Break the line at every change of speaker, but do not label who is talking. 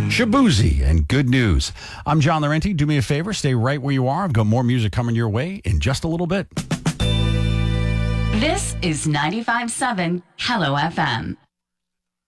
Shabuzi and Good News. I'm John Laurenti. Do me a favor, stay right where you are. I've got more music coming your way in just a little bit.
This is 95.7 Hello FM.